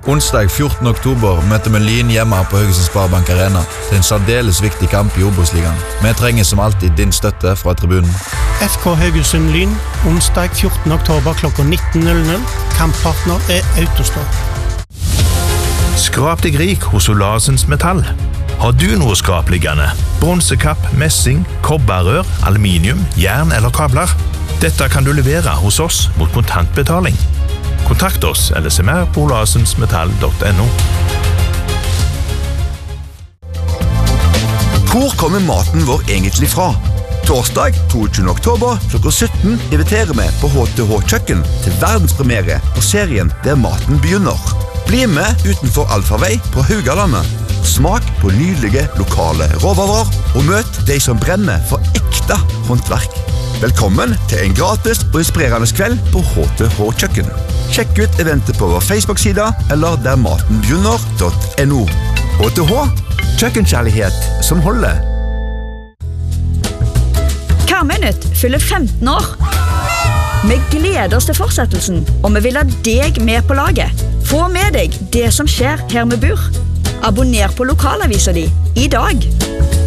Onsdag 14. oktober møter vi Lyn hjemme på Haugesund Sparebank Arena. Det en særdeles viktig kamp i Obos-ligaen. Vi trenger som alltid din støtte fra tribunen. FK Haugesund Lyn, onsdag 14. oktober klokka 19.00. Kamppartner Autostore. Skrap deg rik hos Olasens Metall. Har du noe skrapliggende? Bronsekapp, messing, kobberrør, aluminium, jern eller kabler? Dette kan du levere hos oss mot kontantbetaling. Kontakt oss eller se mer på olasensmetall.no. Hvor kommer maten vår egentlig fra? Torsdag 22. oktober klokka 17 inviterer vi på HTH Kjøkken til verdenspremiere på serien Der maten begynner. Bli med utenfor Alfavei på Haugalandet. Smak på nydelige lokale råvarer og møt de som brenner for ekte håndverk. Velkommen til en gratis og inspirerende kveld på HTH Kjøkken. Sjekk ut eventet på vår Facebook-side eller dermatenbegynner.no. HTH, kjøkkenkjærlighet som holder. Karmøynytt fyller 15 år. Vi gleder oss til fortsettelsen, og vi vil ha deg med på laget. Få med deg det som skjer her vi bor. Abonner på lokalavisa di i dag.